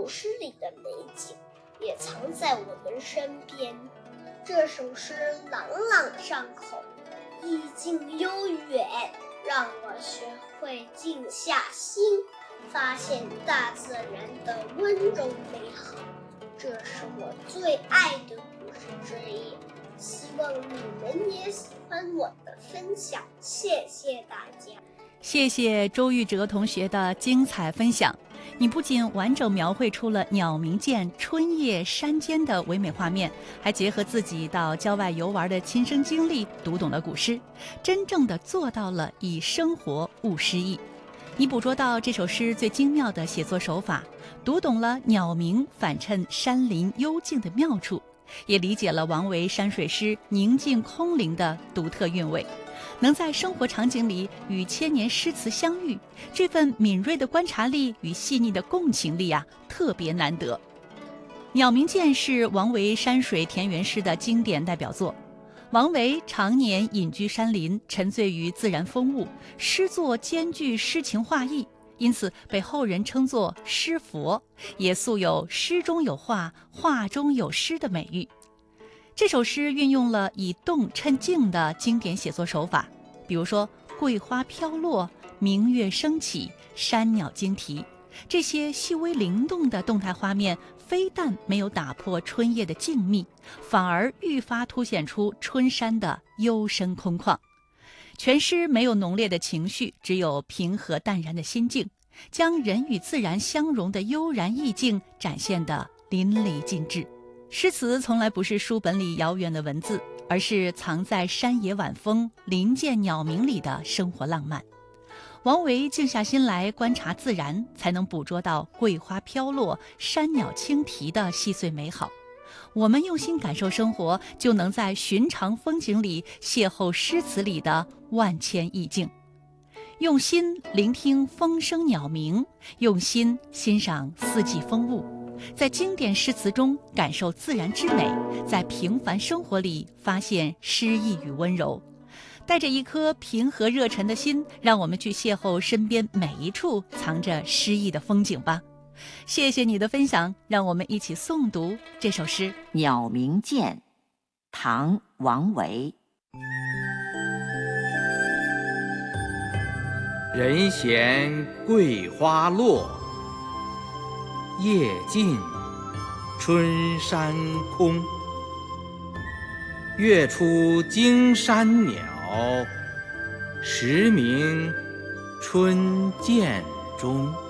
首诗里的美景也藏在我们身边。这首诗朗朗上口，意境悠远，让我学会静下心，发现大自然的温柔美好。这是我最爱的故事之一，希望你们也喜欢我的分享，谢谢大家。 谢谢周玉哲同学的精彩分享，你不仅完整描绘出了鸟鸣涧、春夜山间的唯美画面，还结合自己到郊外游玩的亲身经历，读懂了古诗，真正的做到了以生活悟诗意。你捕捉到这首诗最精妙的写作手法，读懂了鸟鸣反衬山林幽静的妙处，也理解了王维山水诗宁静空灵的独特韵味。能在生活场景里与千年诗词相遇，这份敏锐的观察力与细腻的共情力特别难得。鸟鸣涧是王维山水田园诗的经典代表作。王维常年隐居山林，沉醉于自然风物，诗作兼具诗情画意，因此被后人称作诗佛，也素有诗中有画，画中有诗的美誉。这首诗运用了以动衬静的经典写作手法，比如说桂花飘落、明月升起、山鸟惊啼，这些细微灵动的动态画面非但没有打破春夜的静谧，反而愈发凸显出春山的幽深空旷。全诗没有浓烈的情绪，只有平和淡然的心境，将人与自然相融的悠然意境展现得淋漓尽致。诗词从来不是书本里遥远的文字，而是藏在山野晚风、林涧鸟鸣里的生活浪漫。王维静下心来观察自然，才能捕捉到桂花飘落、山鸟轻啼的细碎美好。我们用心感受生活，就能在寻常风景里邂逅诗词里的万千意境。用心聆听风声鸟鸣，用心欣赏四季风物，在经典诗词中感受自然之美，在平凡生活里发现诗意与温柔。带着一颗平和热忱的心，让我们去邂逅身边每一处藏着诗意的风景吧。谢谢你的分享，让我们一起诵读这首诗《 鸟鸣涧》，唐·王维。 人闲桂花落，夜静春山空。月出惊山鸟，时鸣春涧中。